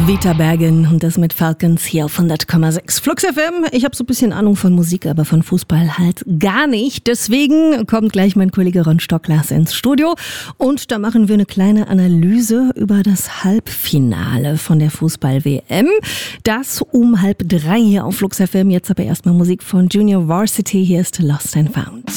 Vita Bergen und das mit Falcons hier auf 100,6 Flux FM. Ich habe so ein bisschen Ahnung von Musik, aber von Fußball halt gar nicht. Deswegen kommt gleich mein Kollege Ron Stocklers ins Studio und da machen wir eine kleine Analyse über das Halbfinale von der Fußball-WM. Das um 2:30 hier auf Flux FM. Jetzt aber erstmal Musik von Junior Varsity. Hier ist Lost and Found.